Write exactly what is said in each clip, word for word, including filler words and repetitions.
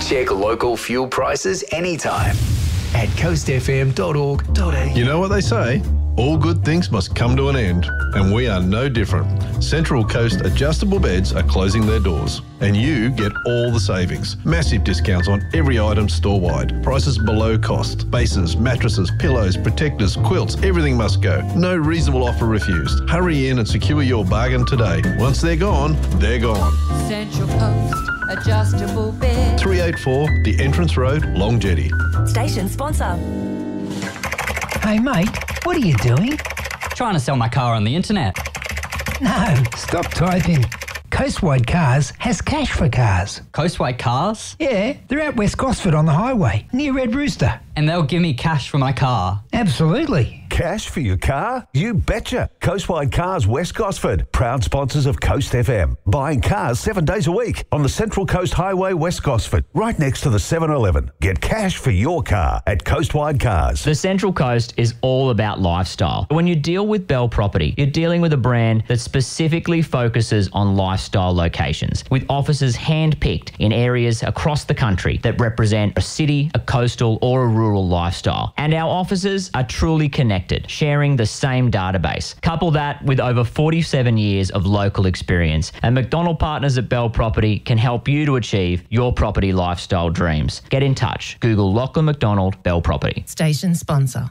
Check local fuel prices anytime at coast f m dot org dot a u. You know what they say? All good things must come to an end, and we are no different. Central Coast Adjustable Beds are closing their doors, and you get all the savings. Massive discounts on every item store-wide. Prices below cost. Bases, mattresses, pillows, protectors, quilts, everything must go. No reasonable offer refused. Hurry in and secure your bargain today. Once they're gone, they're gone. Central Coast Adjustable Beds. three eighty-four The Entrance Road, Long Jetty. Station sponsor. Hey mate, what are you doing? Trying to sell my car on the internet. No, stop typing. Coastwide Cars has cash for cars. Coastwide Cars? Yeah, they're out West Gosford on the highway, near Red Rooster. And they'll give me cash for my car? Absolutely. Cash for your car? You betcha. Coastwide Cars West Gosford, proud sponsors of Coast F M. Buying cars seven days a week on the Central Coast Highway West Gosford, right next to the seven eleven. Get cash for your car at Coastwide Cars. The Central Coast is all about lifestyle. When you deal with Bell Property, you're dealing with a brand that specifically focuses on lifestyle locations, with offices hand-picked in areas across the country that represent a city, a coastal or a rural lifestyle. And our offices are truly connected, sharing the same database. Couple that with over forty-seven years of local experience, and McDonald Partners at Bell Property can help you to achieve your property lifestyle dreams. Get in touch. Google Lachlan McDonald Bell Property. Station sponsor.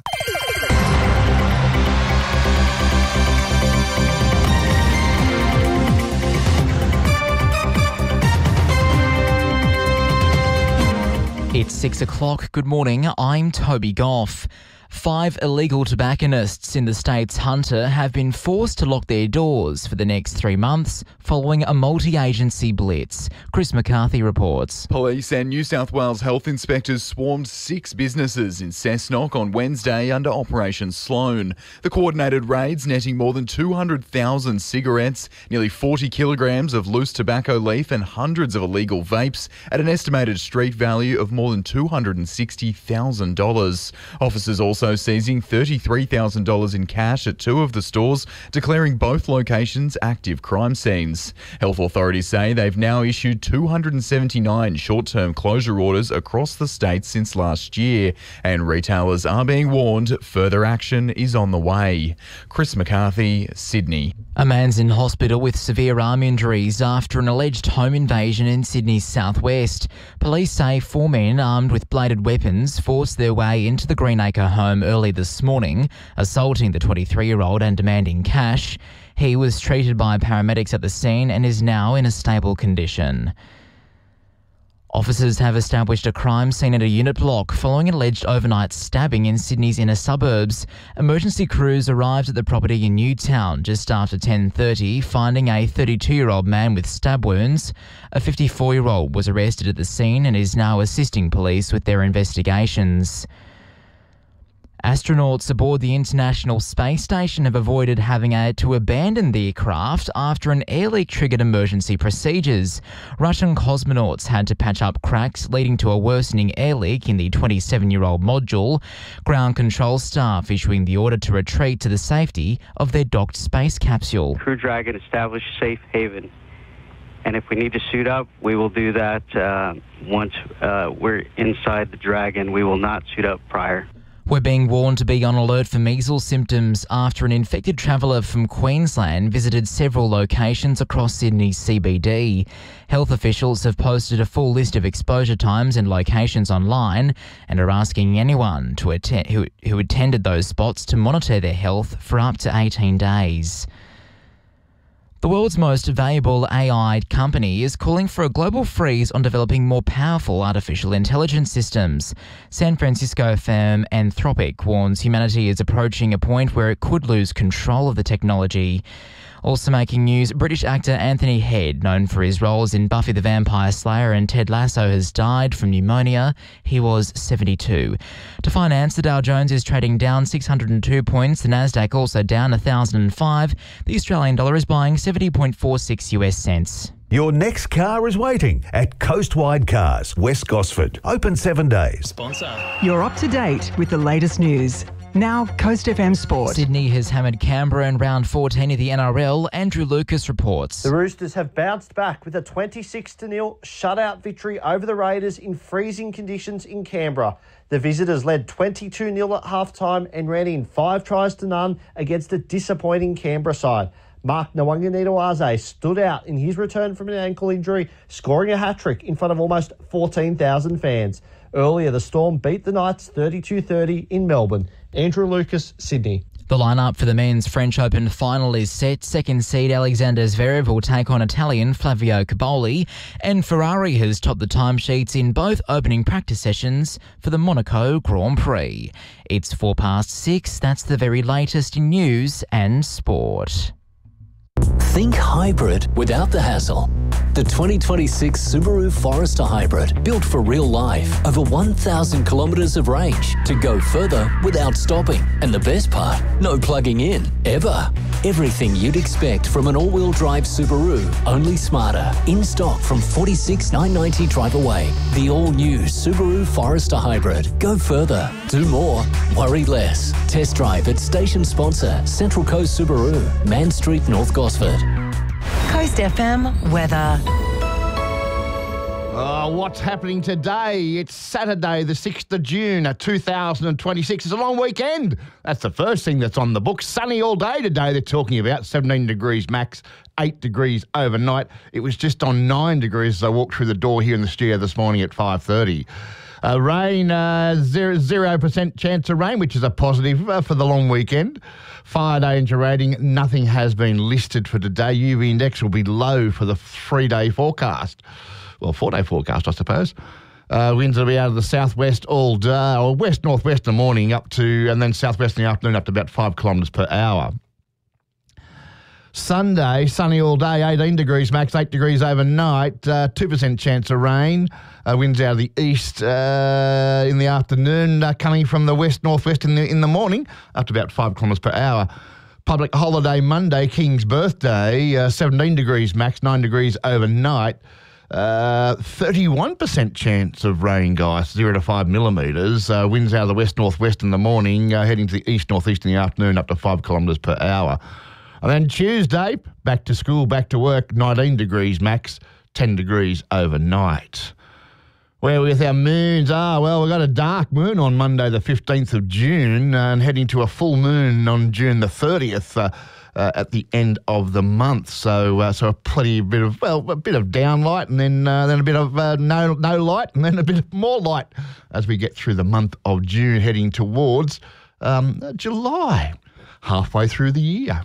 It's six o'clock. Good morning. I'm Toby Goff. Five illegal tobacconists in the state's Hunter have been forced to lock their doors for the next three months following a multi-agency blitz. Chris McCarthy reports. Police and New South Wales health inspectors swarmed six businesses in Cessnock on Wednesday under Operation Sloan. The coordinated raids netting more than two hundred thousand cigarettes, nearly forty kilograms of loose tobacco leaf and hundreds of illegal vapes at an estimated street value of more than two hundred sixty thousand dollars. Officers also Also seizing thirty-three thousand dollars in cash at two of the stores, declaring both locations active crime scenes. Health authorities say they've now issued two hundred seventy-nine short-term closure orders across the state since last year, and retailers are being warned further action is on the way. Chris McCarthy, Sydney. A man's in hospital with severe arm injuries after an alleged home invasion in Sydney's southwest. Police say four men armed with bladed weapons forced their way into the Greenacre home early this morning, assaulting the twenty-three-year-old and demanding cash. He was treated by paramedics at the scene and is now in a stable condition. Officers have established a crime scene at a unit block following an alleged overnight stabbing in Sydney's inner suburbs. Emergency crews arrived at the property in Newtown just after ten thirty, finding a thirty-two-year-old man with stab wounds. A fifty-four-year-old was arrested at the scene and is now assisting police with their investigations. Astronauts aboard the International Space Station have avoided having a, to abandon the craft after an air leak triggered emergency procedures. Russian cosmonauts had to patch up cracks leading to a worsening air leak in the twenty-seven-year-old module. Ground control staff issuing the order to retreat to the safety of their docked space capsule. Crew Dragon established safe haven. And if we need to suit up, we will do that uh, once uh, we're inside the Dragon. We will not suit up prior. We're being warned to be on alert for measles symptoms after an infected traveller from Queensland visited several locations across Sydney's C B D. Health officials have posted a full list of exposure times and locations online and are asking anyone to attend, who, who attended those spots to monitor their health for up to eighteen days. The world's most valuable A I company is calling for a global freeze on developing more powerful artificial intelligence systems. San Francisco firm Anthropic warns humanity is approaching a point where it could lose control of the technology. Also making news, British actor Anthony Head, known for his roles in Buffy the Vampire Slayer and Ted Lasso, has died from pneumonia. He was seventy-two. To finance, the Dow Jones is trading down six hundred two points. The Nasdaq also down one thousand five. The Australian dollar is buying seventy point four six US cents. Your next car is waiting at Coastwide Cars, West Gosford. Open seven days. Sponsor. You're up to date with the latest news. Now, Coast F M Sport. Sydney has hammered Canberra in round fourteen of the N R L. Andrew Lucas reports. The Roosters have bounced back with a twenty-six to nil shutout victory over the Raiders in freezing conditions in Canberra. The visitors led twenty-two nil at halftime and ran in five tries to none against a disappointing Canberra side. Mark Nwanganita-Waze stood out in his return from an ankle injury, scoring a hat-trick in front of almost fourteen thousand fans. Earlier, the Storm beat the Knights thirty-two thirty in Melbourne. Andrew Lucas, Sydney. The lineup for the men's French Open final is set. Second seed Alexander Zverev will take on Italian Flavio Caboli, and Ferrari has topped the timesheets in both opening practice sessions for the Monaco Grand Prix. It's four past six. That's the very latest in news and sport. Think hybrid without the hassle. The twenty twenty-six Subaru Forester Hybrid, built for real life. Over one thousand kilometres of range to go further without stopping. And the best part, no plugging in, ever. Everything you'd expect from an all-wheel drive Subaru, only smarter. In stock from forty-six thousand nine hundred ninety drive away. The all-new Subaru Forester Hybrid. Go further, do more, worry less. Test drive at station sponsor Central Coast Subaru, Man Street, North Gosford. Coast F M weather. Oh, what's happening today? It's Saturday, the sixth of June, two thousand twenty-six. It's a long weekend. That's the first thing that's on the books. Sunny all day today, they're talking about. seventeen degrees max, eight degrees overnight. It was just on nine degrees as I walked through the door here in the studio this morning at five thirty. Uh, rain, uh, zero, zero percent chance of rain, which is a positive uh, for the long weekend. Fire danger rating, nothing has been listed for today. U V index will be low for the three-day forecast. Well, four-day forecast, I suppose. Uh, winds will be out of the southwest all day, or west-northwest in the morning up to, and then southwest in the afternoon up to about five kilometres per hour. Sunday, sunny all day, eighteen degrees max, eight degrees overnight, uh, two percent chance of rain. Uh, winds out of the east uh, in the afternoon, uh, coming from the west-northwest in the in the morning, up to about five kilometres per hour. Public holiday Monday, King's birthday, uh, seventeen degrees max, nine degrees overnight. Uh, thirty-one percent chance of rain, guys, zero to five millimetres. Uh, winds out of the west-northwest in the morning, uh, heading to the east-northeast in the afternoon, up to five kilometres per hour. And then Tuesday, back to school, back to work, nineteen degrees max, ten degrees overnight. Where with our moons are, well, we've got a dark moon on Monday the fifteenth of June and heading to a full moon on June the thirtieth uh, uh, at the end of the month. So uh, so a plenty bit of, well, a bit of downlight and then uh, then a bit of uh, no no light and then a bit more light as we get through the month of June, heading towards um, July, halfway through the year.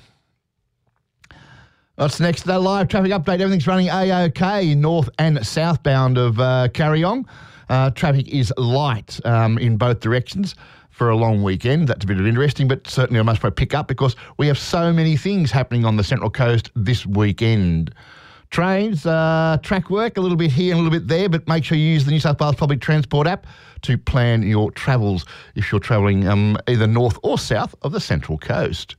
What's next? The live traffic update. Everything's running A-OK north and southbound of uh, Carryong. Uh, traffic is light um, in both directions for a long weekend. That's a bit of interesting, but certainly I must probably pick up because we have so many things happening on the Central Coast this weekend. Trains, uh, track work, a little bit here and a little bit there, but make sure you use the New South Wales Public Transport app to plan your travels if you're travelling um, either north or south of the Central Coast.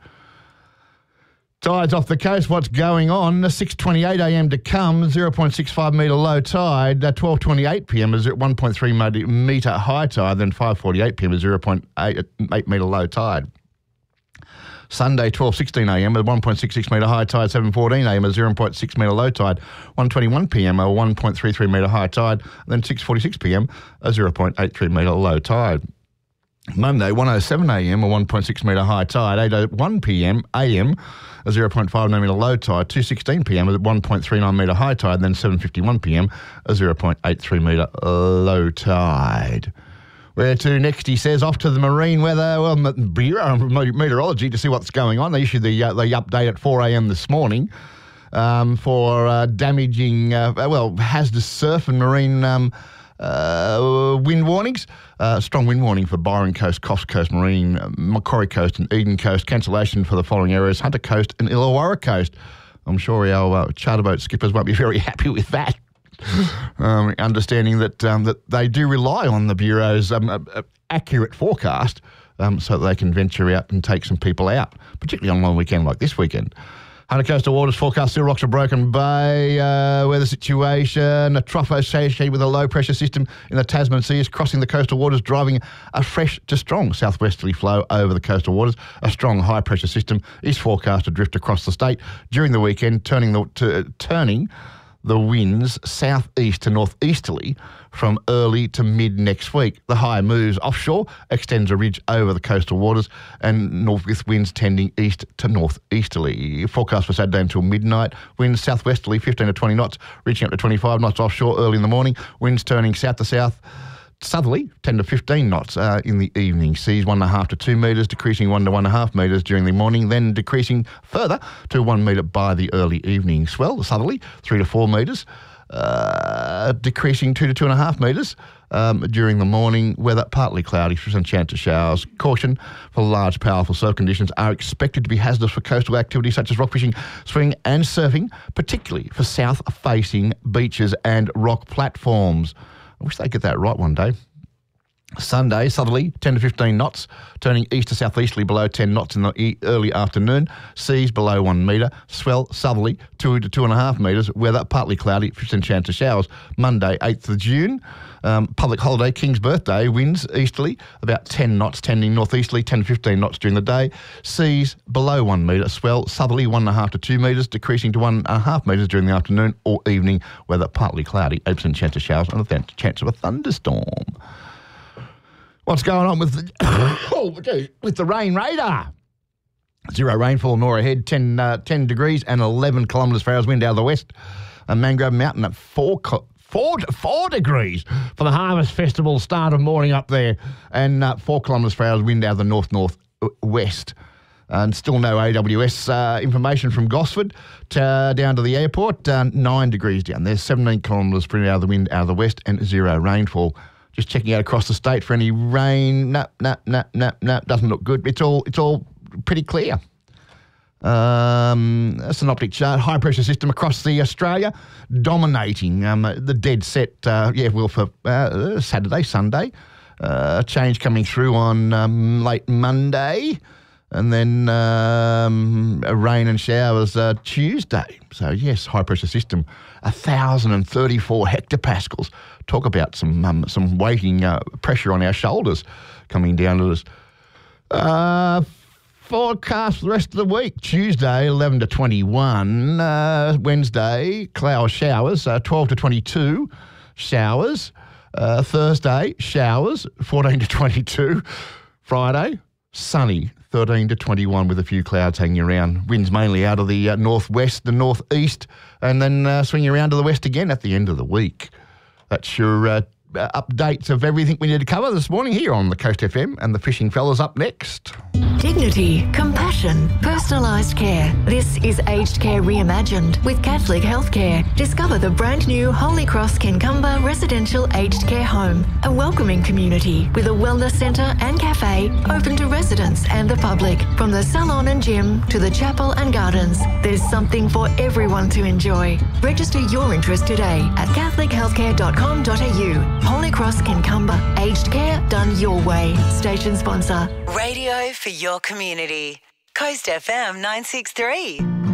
Tides off the coast, what's going on? six twenty-eight a m to come, zero point six five metre low tide. Uh, twelve twenty-eight p m is at one point three metre high tide, then five forty-eight p m is zero point eight metre low tide. Sunday, twelve sixteen a m at one point six six metre high tide, seven fourteen a m at zero point six metre low tide, one twenty-one p m at one point three three metre high tide, then six forty-six p m at zero point eight three metre low tide. Monday, one oh seven a m at one point six metre high tide, eight oh one p m a m a zero point five nine metre low tide, two sixteen p m at one point three nine metre high tide, then seven fifty-one p m a zero point eight three metre low tide. Where to next, he says, off to the marine weather, well, Bureau of Meteorology to see what's going on. They issued the, uh, the update at four a m this morning um, for uh, damaging, uh, well, hazardous surf and marine um, uh, wind warnings. Uh, strong wind warning for Byron Coast, Coffs Coast, Marine, uh, Macquarie Coast and Eden Coast. Cancellation for the following areas, Hunter Coast and Illawarra Coast. I'm sure our uh, charter boat skippers won't be very happy with that. um, understanding that um, that they do rely on the Bureau's um, uh, uh, accurate forecast um, so that they can venture out and take some people out, particularly on a long weekend like this weekend. Under coastal waters forecast, still rocks a Broken Bay. Uh, weather situation, a trough associated with a low pressure system in the Tasman Sea is crossing the coastal waters, driving a fresh to strong southwesterly flow over the coastal waters. A strong high pressure system is forecast to drift across the state during the weekend, turning the, to, turning the winds southeast to northeasterly from early to mid next week. The high moves offshore, extends a ridge over the coastal waters, and northwest winds tending east to northeasterly. Forecast for Saturday until midnight. Winds southwesterly fifteen to twenty knots, reaching up to twenty-five knots offshore early in the morning. Winds turning south to south. Southerly, ten to fifteen knots uh, in the evening. Seas one and a half to two metres, decreasing one to one and a half metres during the morning, then decreasing further to one metre by the early evening. Swell, southerly, three to four metres, uh, decreasing two to two and a half metres um, during the morning. Weather partly cloudy, some chance of showers. Caution for large, powerful surf conditions are expected to be hazardous for coastal activities such as rock fishing, swimming and surfing, particularly for south-facing beaches and rock platforms. I wish they'd get that right one day. Sunday, southerly, ten to fifteen knots, turning east to southeasterly below ten knots in the e- early afternoon. Seas below one metre. Swell, southerly, two to two and a half metres. Weather partly cloudy, fifty percent chance of showers. Monday, eighth of June, um, public holiday, King's birthday, winds easterly, about ten knots, tending northeasterly, ten to fifteen knots during the day. Seas below one metre. Swell, southerly, one and a half to two metres, decreasing to one and a half metres during the afternoon or evening. Weather partly cloudy, eight percent chance of showers and a chance of a thunderstorm. What's going on with the, oh, with the rain radar? Zero rainfall, Nora Head, ten, uh, ten degrees and eleven kilometres per hour wind out of the west. Uh, Mangrove Mountain at four, four, four degrees for the Harvest Festival start of morning up there, and uh, four kilometres per hour wind out of the north-north-west. And still no A W S uh, information from Gosford to, uh, down to the airport. Uh, nine degrees down there, seventeen kilometres per hour of the wind out of the west, and zero rainfall. Just checking out across the state for any rain. No, no, no, no, no. Doesn't look good. It's all it's all pretty clear. Um, a synoptic chart. High pressure system across the Australia, dominating um, the dead set. Uh, yeah, well for uh, Saturday, Sunday. Uh, change coming through on um, late Monday, and then um, rain and showers uh, Tuesday. So yes, high pressure system, one thousand thirty-four hectopascals. Talk about some um, some weighting uh, pressure on our shoulders coming down to us. Uh, forecast for the rest of the week. Tuesday, eleven to twenty-one. Uh, Wednesday, cloud showers, uh, twelve to twenty-two. Showers. Uh, Thursday, showers, fourteen to twenty-two. Friday, sunny, thirteen to twenty-one with a few clouds hanging around. Winds mainly out of the uh, northwest and northeast, and then uh, swinging around to the west again at the end of the week. That's your uh, updates of everything we need to cover this morning here on the Coast F M, and the Fishing Fellas up next. Dignity, compassion, personalised care. This is Aged Care Reimagined with Catholic Healthcare. Discover the brand new Holy Cross Kincumber Residential Aged Care Home, a welcoming community with a wellness centre and cafe open to residents and the public. From the salon and gym to the chapel and gardens, there's something for everyone to enjoy. Register your interest today at catholic healthcare dot com dot a u. Holy Cross Kincumber, aged care done your way. Station sponsor. Radio for your community. Coast F M nine six three.